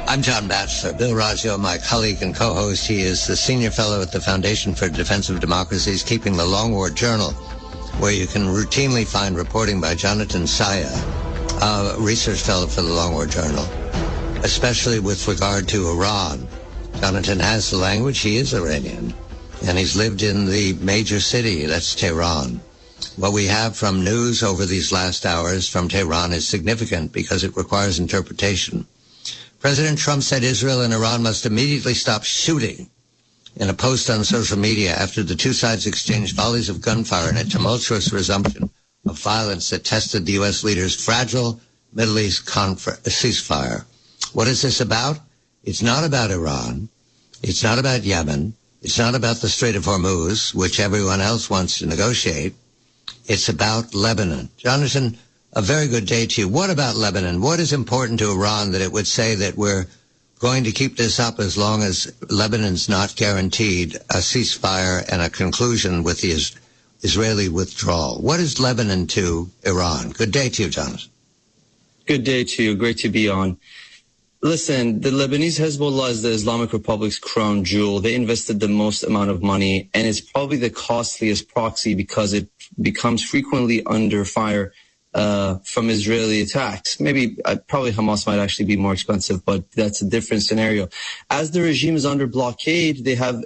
I'm John Batchelor. Bill Raggio, my colleague and co-host. He is the senior fellow at the Foundation for Defense of Democracies, keeping the Long War Journal, where you can routinely find reporting by Jonathan Saya, a research fellow for the Long War Journal, especially with regard to Iran. Jonathan has the language. He is Iranian, and he's lived in the major city, that's Tehran. What we have from news over these last hours from Tehran is significant because it requires interpretation. President Trump said Israel and Iran must immediately stop shooting in a post on social media after the two sides exchanged volleys of gunfire in a tumultuous resumption of violence that tested the U.S. leader's fragile Middle East ceasefire. What is this about? It's not about Iran. It's not about Yemen. It's not about the Strait of Hormuz, which everyone else wants to negotiate. It's about Lebanon. Jonathan, a very good day to you. What about Lebanon? What is important to Iran that it would say that we're going to keep this up as long as Lebanon's not guaranteed a ceasefire and a conclusion with the Israeli withdrawal? What is Lebanon to Iran? Good day to you, Jonathan. Good day to you. Great to be on. Listen, the Lebanese Hezbollah is the Islamic Republic's crown jewel. They invested the most amount of money, and it's probably the costliest proxy because it becomes frequently under fire from Israeli attacks. Probably Hamas might actually be more expensive, but that's a different scenario. As the regime is under blockade, they have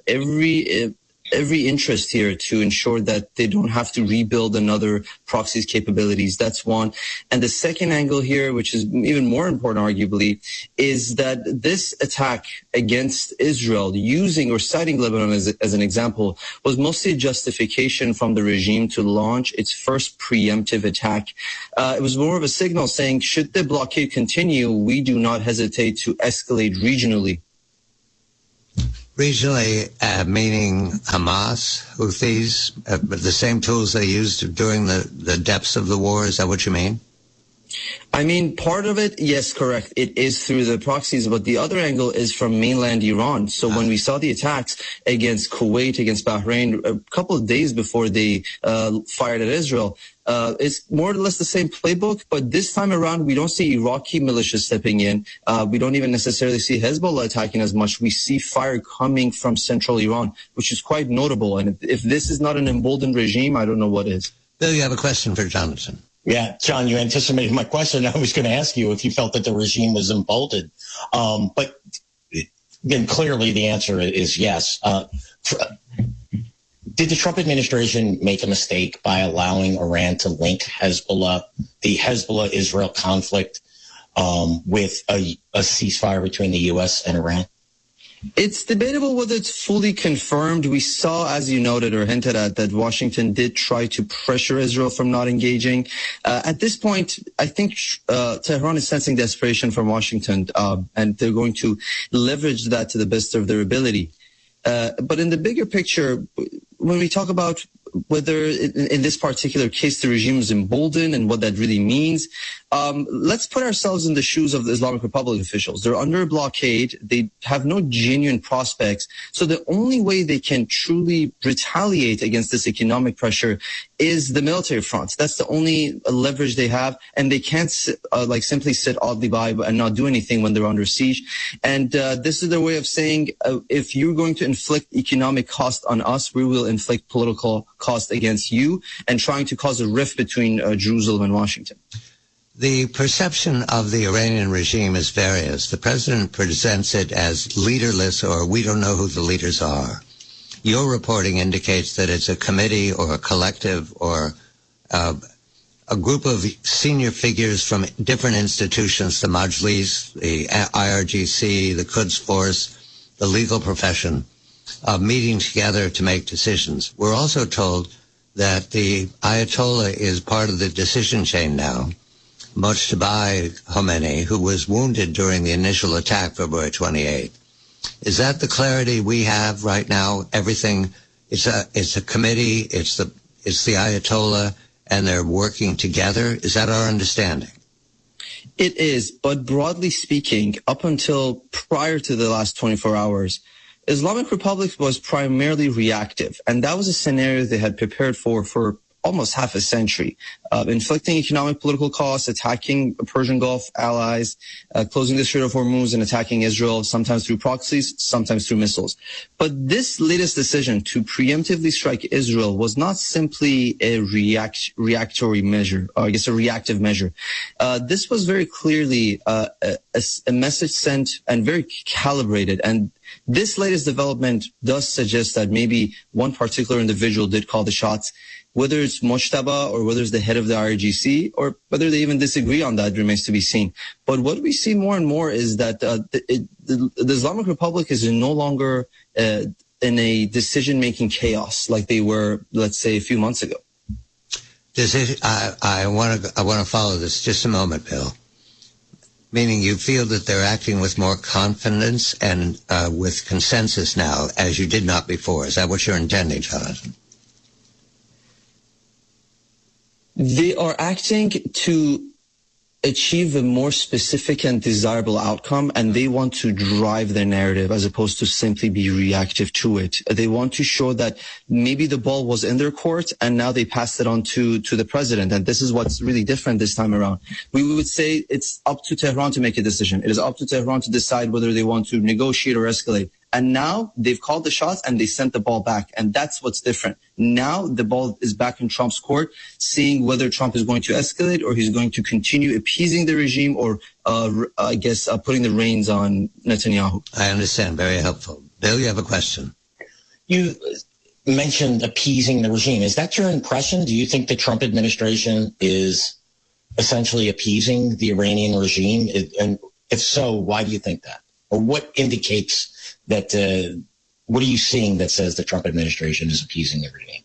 every interest here to ensure that they don't have to rebuild another proxy's capabilities. That's one. And the second angle here, which is even more important, arguably, is that this attack against Israel, using or citing Lebanon as an example, was mostly a justification from the regime to launch its first preemptive attack. It was more of a signal saying, should the blockade continue, we do not hesitate to escalate regionally. Regionally, meaning Hamas, Houthis, the same tools they used during the depths of the war. Is that what you mean? I mean, part of it, yes, correct. It is through the proxies, but the other angle is from mainland Iran. So when we saw the attacks against Kuwait, against Bahrain, a couple of days before they fired at Israel, it's more or less the same playbook, but this time around, we don't see Iraqi militias stepping in. We don't even necessarily see Hezbollah attacking as much. We see fire coming from central Iran, which is quite notable. And if this is not an emboldened regime, I don't know what is. Bill, you have a question for Jonathan. Yeah, John, you anticipated my question. I was going to ask you if you felt that the regime was emboldened. But then clearly the answer is yes. Did the Trump administration make a mistake by allowing Iran to link Hezbollah, the Hezbollah-Israel conflict, with a ceasefire between the U.S. and Iran? It's debatable whether it's fully confirmed. We saw, as you noted or hinted at, that Washington did try to pressure Israel from not engaging. At this point, I think Tehran is sensing desperation from Washington, and they're going to leverage that to the best of their ability. But in the bigger picture, when we talk about whether in this particular case the regime is emboldened and what that really means, let's put ourselves in the shoes of the Islamic Republic officials. They're under a blockade. They have no genuine prospects. So the only way they can truly retaliate against this economic pressure is the military front. That's the only leverage they have, and they can't simply sit oddly by and not do anything when they're under siege. And this is their way of saying, if you're going to inflict economic cost on us, we will inflict political cost against you, and trying to cause a rift between Jerusalem and Washington. The perception of the Iranian regime is various. The president presents it as leaderless, or we don't know who the leaders are. Your reporting indicates that it's a committee or a collective or a group of senior figures from different institutions, the Majlis, the IRGC, the Quds Force, the legal profession, meeting together to make decisions. We're also told that the Ayatollah is part of the decision chain now. Mojtaba Khomeini, who was wounded during the initial attack, February 28th. Is that the clarity we have right now? Everything, it's a committee, it's the Ayatollah, and they're working together. Is that our understanding? It is, but broadly speaking, up until prior to the last 24 hours, Islamic Republic was primarily reactive, and that was a scenario they had prepared for almost half a century, inflicting economic political costs, attacking Persian Gulf allies, closing the Strait of Hormuz and attacking Israel, sometimes through proxies, sometimes through missiles. But this latest decision to preemptively strike Israel was not simply a reactory measure, or I guess a reactive measure. This was very clearly a message sent and very calibrated. And this latest development does suggest that maybe one particular individual did call the shots. Whether it's Mojtaba or whether it's the head of the IRGC or whether they even disagree on that remains to be seen. But what we see more and more is that the Islamic Republic is no longer in a decision-making chaos like they were, let's say, a few months ago. I want to follow this just a moment, Bill. Meaning you feel that they're acting with more confidence and with consensus now, as you did not before. Is that what you're intending, Jonathan? They are acting to achieve a more specific and desirable outcome, and they want to drive their narrative as opposed to simply be reactive to it. They want to show that maybe the ball was in their court and now they passed it on to the president. And this is what's really different this time around. We would say it's up to Tehran to make a decision. It is up to Tehran to decide whether they want to negotiate or escalate. And now they've called the shots and they sent the ball back. And that's what's different. Now the ball is back in Trump's court, seeing whether Trump is going to escalate or he's going to continue appeasing the regime or, putting the reins on Netanyahu. I understand. Very helpful. Bill, you have a question. You mentioned appeasing the regime. Is that your impression? Do you think the Trump administration is essentially appeasing the Iranian regime? And if so, why do you think that? Or what indicates that, what are you seeing that says the Trump administration is appeasing the regime?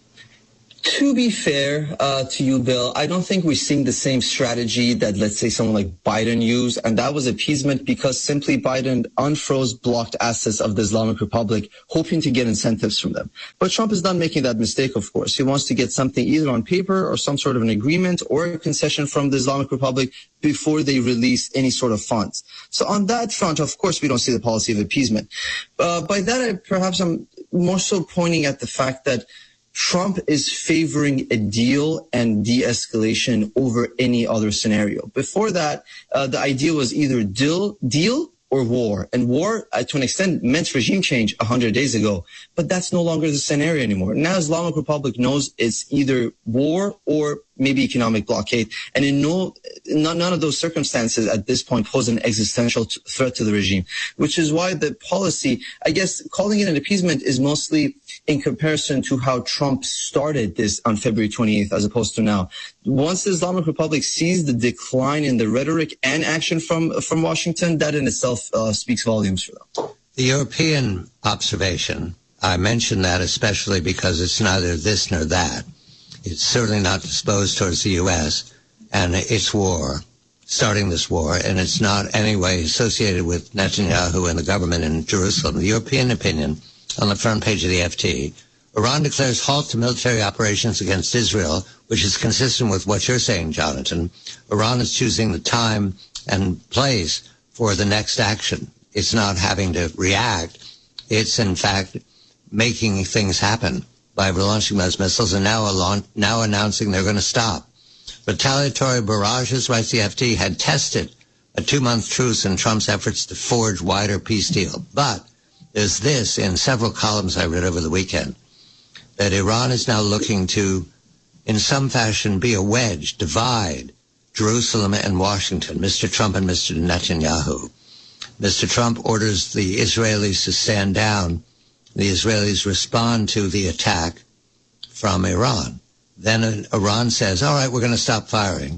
To be fair to you, Bill, I don't think we're seeing the same strategy that, let's say, someone like Biden used, and that was appeasement because simply Biden unfroze blocked assets of the Islamic Republic, hoping to get incentives from them. But Trump is not making that mistake, of course. He wants to get something either on paper or some sort of an agreement or a concession from the Islamic Republic before they release any sort of funds. So on that front, of course, we don't see the policy of appeasement. By that, I'm more so pointing at the fact that Trump is favoring a deal and de-escalation over any other scenario. Before that, the idea was either deal or war. And war, to an extent, meant regime change 100 days ago. But that's no longer the scenario anymore. Now Islamic Republic knows it's either war or maybe economic blockade. And none of those circumstances at this point pose an existential threat to the regime, which is why the policy, I guess, calling it an appeasement is mostly in comparison to how Trump started this on February 28th as opposed to now. Once the Islamic Republic sees the decline in the rhetoric and action from Washington, that in itself speaks volumes for them. The European observation, I mention that especially because it's neither this nor that. It's certainly not disposed towards the U.S. and its war, starting this war, and it's not anyway associated with Netanyahu and the government in Jerusalem. The European opinion on the front page of the FT, Iran declares halt to military operations against Israel, which is consistent with what you're saying, Jonathan. Iran is choosing the time and place for the next action. It's not having to react. It's, in fact, making things happen by launching those missiles and now announcing they're going to stop. Retaliatory barrages, writes the FT, had tested a 2-month truce in Trump's efforts to forge wider peace deal. But there's this in several columns I read over the weekend, that Iran is now looking to, in some fashion, be a wedge, divide Jerusalem and Washington, Mr. Trump and Mr. Netanyahu. Mr. Trump orders the Israelis to stand down. The Israelis respond to the attack from Iran. Then Iran says, all right, we're going to stop firing.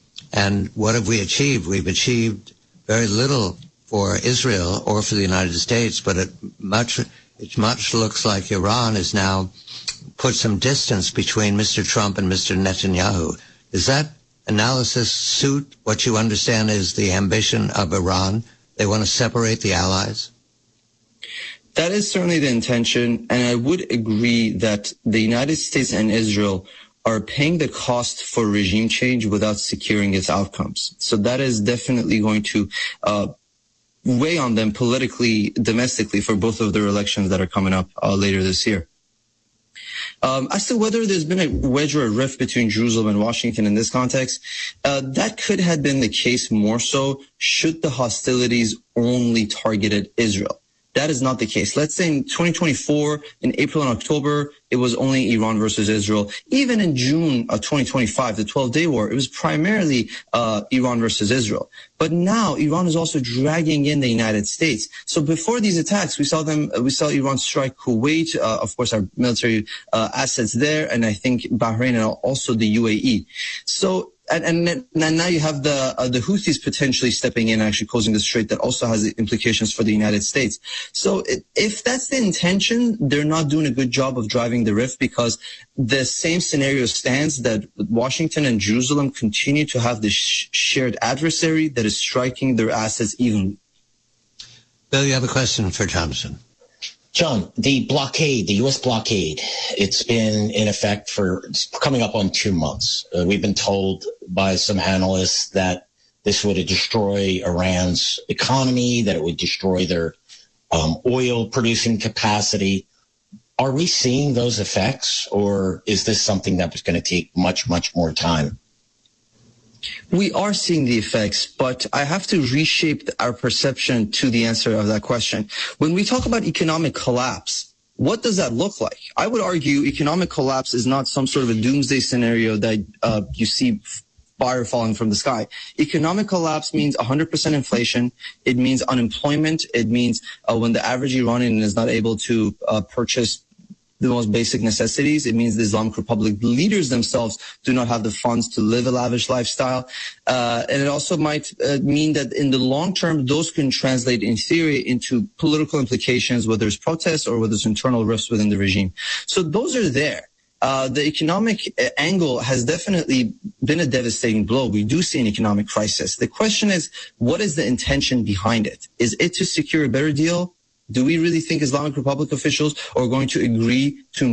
And what have we achieved? We've achieved very little for Israel or for the United States, but it much looks like Iran has now put some distance between Mr. Trump and Mr. Netanyahu. Does that analysis suit what you understand is the ambition of Iran? They want to separate the allies? That is certainly the intention, and I would agree that the United States and Israel are paying the cost for regime change without securing its outcomes. So that is definitely going to weigh on them politically, domestically, for both of their elections that are coming up later this year. As to whether there's been a wedge or a rift between Jerusalem and Washington in this context, that could have been the case more so should the hostilities only targeted Israel. That is not the case. Let's say in 2024, in April and October, it was only Iran versus Israel. Even in June of 2025, the 12-day war, it was primarily Iran versus Israel. But now Iran is also dragging in the United States. So before these attacks, we saw Iran strike Kuwait, of course, our military assets there, and I think Bahrain and also the UAE. So and now you have the Houthis potentially stepping in and actually closing the strait. That also has implications for the United States. So if that's the intention, they're not doing a good job of driving the rift, because the same scenario stands that Washington and Jerusalem continue to have this shared adversary that is striking their assets evenly. Bill, you have a question for Jonathan. John, the blockade, the U.S. blockade, it's been in effect for coming up on 2 months. We've been told by some analysts that this would destroy Iran's economy, that it would destroy their oil producing capacity. Are we seeing those effects, or is this something that was going to take much, much more time? We are seeing the effects, but I have to reshape our perception to the answer of that question. When we talk about economic collapse, what does that look like? I would argue economic collapse is not some sort of a doomsday scenario that you see fire falling from the sky. Economic collapse means 100% inflation. It means unemployment. It means when the average Iranian is not able to purchase the most basic necessities. It means the Islamic Republic leaders themselves do not have the funds to live a lavish lifestyle. And it also might mean that in the long term, those can translate in theory into political implications, whether it's protests or whether it's internal rifts within the regime. So those are there. The economic angle has definitely been a devastating blow. We do see an economic crisis. The question is, what is the intention behind it? Is it to secure a better deal? Do we really think Islamic Republic officials are going to agree to